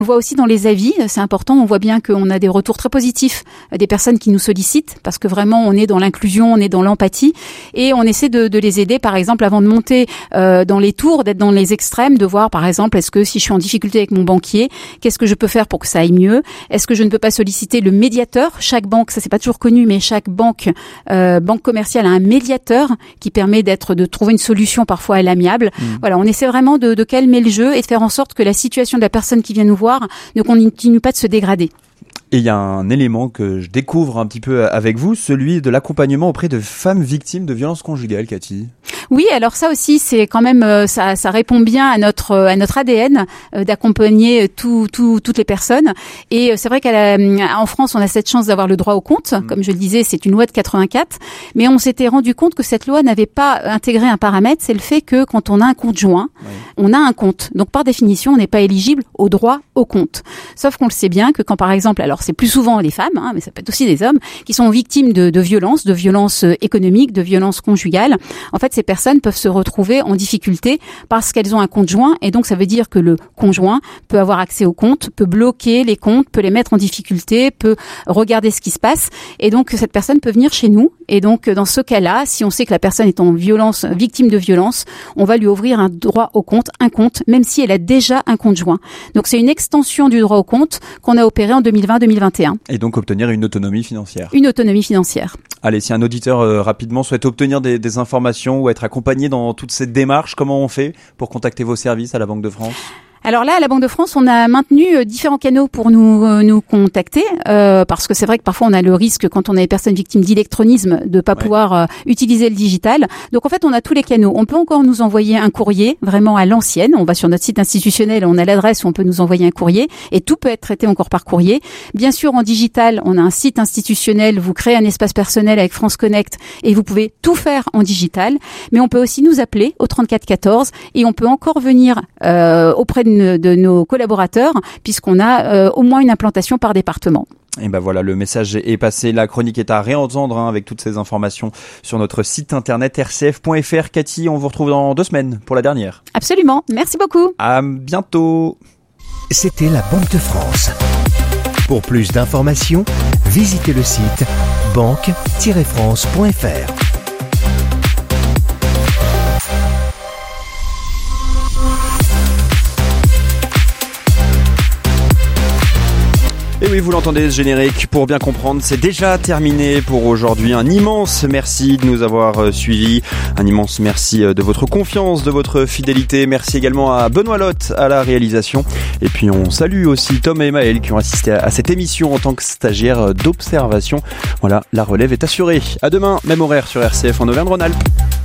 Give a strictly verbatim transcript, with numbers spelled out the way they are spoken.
On voit aussi dans les avis, c'est important, on voit bien qu'on a des retours très positifs des personnes qui nous sollicitent parce que vraiment on est dans l'inclusion, on est dans l'empathie et on essaie de, de les aider par exemple avant de monter euh, dans les tours, d'être dans les extrêmes, de voir par exemple est-ce que si je suis en difficulté avec mon banquier, qu'est-ce que je peux faire pour que ça aille mieux? Est-ce que je ne peux pas solliciter le médiateur? Chaque banque, ça c'est pas toujours connu, mais chaque banque, euh, banque commerciale a un médiateur qui permet d'être, de trouver une solution parfois à l'amiable. Mmh. Voilà, on essaie vraiment de, de calmer le jeu et de faire en sorte que la situation de la personne qui vient nous voir ne continue pas de se dégrader. Et il y a un élément que je découvre un petit peu avec vous, celui de l'accompagnement auprès de femmes victimes de violences conjugales, Cathy. Oui, alors ça aussi, c'est quand même ça, ça répond bien à notre à notre A D N euh, d'accompagner tout, tout, toutes les personnes. Et c'est vrai qu'en France, on a cette chance d'avoir le droit au compte. Mmh. Comme je le disais, c'est une loi de quatre-vingt-quatre, mais on s'était rendu compte que cette loi n'avait pas intégré un paramètre, c'est le fait que quand on a un compte joint, oui. on a un compte. Donc par définition, on n'est pas éligible au droit au compte. Sauf qu'on le sait bien que quand par exemple, alors c'est plus souvent les femmes, hein, mais ça peut être aussi des hommes, qui sont victimes de, de violences, de violences économiques, de violences conjugales. En fait, ces personnes peuvent se retrouver en difficulté parce qu'elles ont un compte joint et donc ça veut dire que le conjoint peut avoir accès au compte, peut bloquer les comptes, peut les mettre en difficulté, peut regarder ce qui se passe et donc cette personne peut venir chez nous et donc dans ce cas-là, si on sait que la personne est en violence, victime de violence, on va lui ouvrir un droit au compte, un compte, même si elle a déjà un compte joint. Donc c'est une extension du droit au compte qu'on a opéré en deux mille vingt deux mille vingt et un. Et donc obtenir une autonomie financière. Une autonomie financière. Allez, si un auditeur euh, rapidement souhaite obtenir des, des informations ou être accompagné dans toute cette démarche, comment on fait pour contacter vos services à la Banque de France ? Alors là, à la Banque de France, on a maintenu différents canaux pour nous euh, nous contacter, euh, parce que c'est vrai que parfois on a le risque, quand on a des personnes victimes d'électronisme, de pas ouais. pouvoir euh, utiliser le digital. Donc en fait, on a tous les canaux. On peut encore nous envoyer un courrier, vraiment à l'ancienne. On va sur notre site institutionnel, on a l'adresse où on peut nous envoyer un courrier, et tout peut être traité encore par courrier. Bien sûr, en digital, on a un site institutionnel. Vous créez un espace personnel avec France Connect, et vous pouvez tout faire en digital. Mais on peut aussi nous appeler au trente-quatre quatorze, et on peut encore venir euh, auprès de de nos collaborateurs puisqu'on a euh, au moins une implantation par département. Et ben voilà, le message est passé, la chronique est à réentendre hein, avec toutes ces informations sur notre site internet r c f point f r. Cathy, on vous retrouve dans deux semaines pour la dernière. Absolument, merci beaucoup. À bientôt. C'était la Banque de France. Pour plus d'informations, visitez le site banque tiret france point f r. Et oui, vous l'entendez, ce générique, pour bien comprendre, c'est déjà terminé pour aujourd'hui. Un immense merci de nous avoir suivis. Un immense merci de votre confiance, de votre fidélité. Merci également à Benoît Lotte à la réalisation. Et puis on salue aussi Tom et Maël qui ont assisté à cette émission en tant que stagiaires d'observation. Voilà, la relève est assurée. À demain, même horaire sur R C F en Auvergne-Rhône-Alpes.